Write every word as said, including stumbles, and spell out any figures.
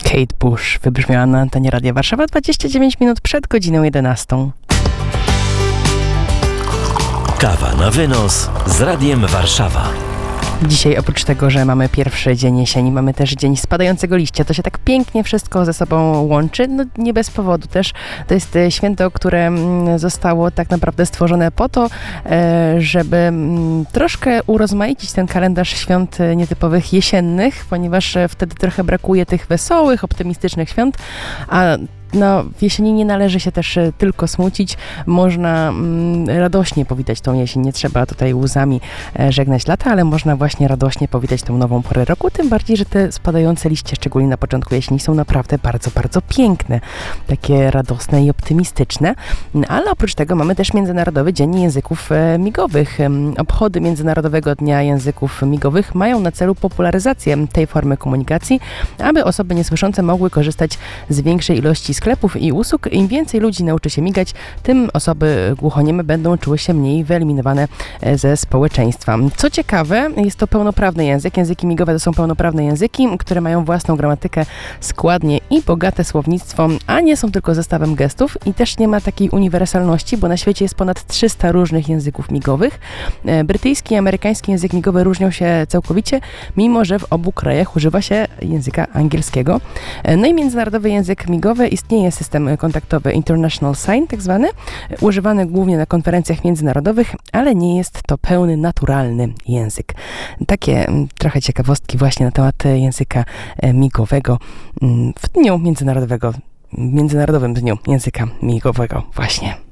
Kate Bush wybrzmiała na antenie Radia Warszawa dwadzieścia dziewięć minut przed godziną jedenastą. Kawa na wynos z Radiem Warszawa. Dzisiaj oprócz tego, że mamy pierwszy dzień jesieni, mamy też dzień spadającego liścia. To się tak pięknie wszystko ze sobą łączy, no nie bez powodu też. To jest święto, które zostało tak naprawdę stworzone po to, żeby troszkę urozmaicić ten kalendarz świąt nietypowych jesiennych, ponieważ wtedy trochę brakuje tych wesołych, optymistycznych świąt, a no, w jesieni nie należy się też tylko smucić, można mm, radośnie powitać tą jesień, nie trzeba tutaj łzami e, żegnać lata, ale można właśnie radośnie powitać tą nową porę roku, tym bardziej, że te spadające liście, szczególnie na początku jesieni, są naprawdę bardzo, bardzo piękne, takie radosne i optymistyczne, ale oprócz tego mamy też Międzynarodowy Dzień Języków e, Migowych. Obchody Międzynarodowego Dnia Języków Migowych mają na celu popularyzację tej formy komunikacji, aby osoby niesłyszące mogły korzystać z większej ilości sklepów i usług. Im więcej ludzi nauczy się migać, tym osoby głuchonieme będą czuły się mniej wyeliminowane ze społeczeństwa. Co ciekawe, jest to pełnoprawny język. Języki migowe to są pełnoprawne języki, które mają własną gramatykę, składnie i bogate słownictwo, a nie są tylko zestawem gestów i też nie ma takiej uniwersalności, bo na świecie jest ponad trzysta różnych języków migowych. Brytyjski i amerykański język migowy różnią się całkowicie, mimo że w obu krajach używa się języka angielskiego. No i międzynarodowy język migowy istnieje Istnieje system kontaktowy International Sign, tak zwany, używany głównie na konferencjach międzynarodowych, ale nie jest to pełny, naturalny język. Takie trochę ciekawostki właśnie na temat języka migowego w dniu międzynarodowego, Międzynarodowym Dniu Języka Migowego właśnie.